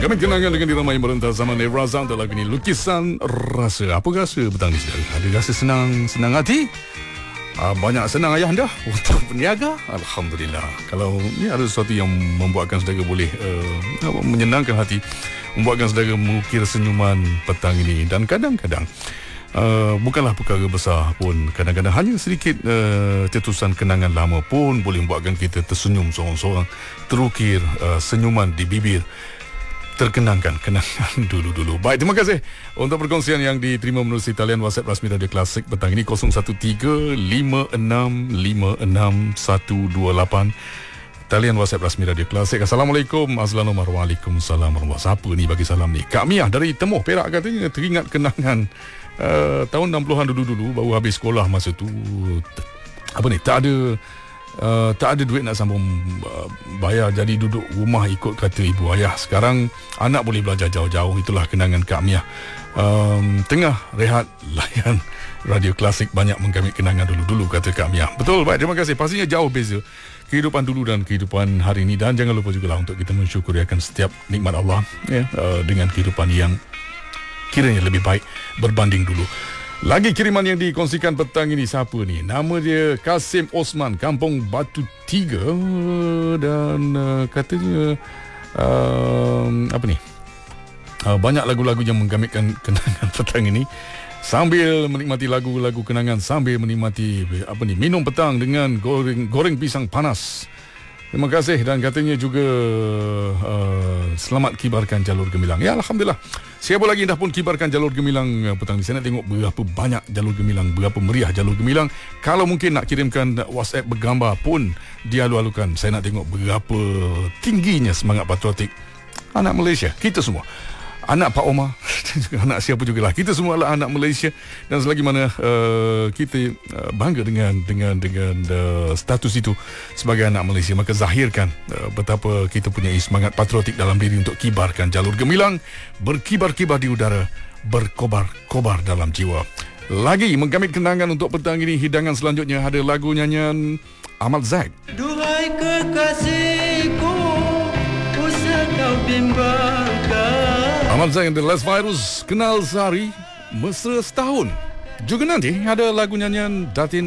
Kami kenangan dengan diramai merentas zaman Razam dalam lagu ini Lukisan Rasa. Apa rasa petang ni saudara? Ada rasa senang hati? Banyak senang ayah anda untuk berniaga. Alhamdulillah. Kalau ni ada sesuatu yang membuatkan saudara boleh menyenangkan hati, membuatkan saudara mengukir senyuman petang ini. Dan kadang-kadang bukanlah perkara besar pun, kadang-kadang hanya sedikit cetusan kenangan lama pun boleh membuatkan kita tersenyum seorang-seorang, terukir senyuman di bibir, terkenangkan kenangan dulu-dulu. Baik, terima kasih untuk perkongsian yang diterima menerusi talian WhatsApp rasmi Radio Klasik petang ini 013-5656-128. Talian WhatsApp rasmi Radio Klasik. Assalamualaikum. Azlanumar. Waalaikumsalam. Siapa ni bagi salam ni? Kak Miah dari Temuh, Perak katanya teringat kenangan tahun 60-an dulu-dulu, baru habis sekolah masa tu. Apa ni? Tak ada duit nak sambung bayar, jadi duduk rumah ikut kata ibu ayah. Sekarang anak boleh belajar jauh-jauh. Itulah kenangan Kak Miah. Tengah rehat layan Radio Klasik, banyak menggamit kenangan dulu-dulu, kata Kak Miah. Betul, baik, terima kasih. Pastinya jauh beza kehidupan dulu dan kehidupan hari ini. Dan jangan lupa juga lah untuk kita mensyukuri akan setiap nikmat Allah dengan kehidupan yang kiranya lebih baik berbanding dulu. Lagi kiriman yang dikongsikan petang ini, siapa ni? Nama dia Kasim Osman, Kampung Batu 3, dan katanya apa ni? Banyak lagu-lagu yang menggamitkan kenangan petang ini. Sambil menikmati lagu-lagu kenangan, sambil menikmati minum petang dengan goreng pisang panas. Terima kasih, dan katanya juga selamat kibarkan jalur gemilang. Ya, Alhamdulillah. Siapa lagi dah pun kibarkan jalur gemilang petang ni. Saya nak tengok berapa banyak jalur gemilang, berapa meriah jalur gemilang. Kalau mungkin nak kirimkan WhatsApp bergambar pun dialu-alukan. Saya nak tengok berapa tingginya semangat patriotik anak Malaysia, kita semua. Anak Pak Omar dan juga anak siapa jugalah, kita semua adalah anak Malaysia. Dan selagi mana kita bangga dengan status itu sebagai anak Malaysia, maka zahirkan betapa kita punya semangat patriotik dalam diri untuk kibarkan jalur gemilang, berkibar-kibar di udara, berkobar-kobar dalam jiwa. Lagi menggamit kenangan untuk petang ini, hidangan selanjutnya ada lagu nyanyian Ahmad Zaid. Duhai kekasihku, usah kau bimbangkan. Ahmad Zaid, The Last Virus, Kenal Sehari, Mesra Setahun. Juga nanti ada lagu nyanyian Datin